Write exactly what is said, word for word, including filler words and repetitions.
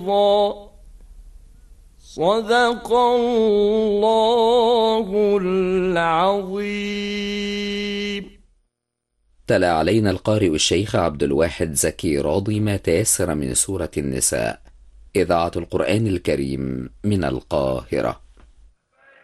صدق الله العظيم. تلا علينا القارئ الشيخ عبد الواحد زكي راضي ما تيسر من سورة النساء، إذاعة القرآن الكريم من القاهرة.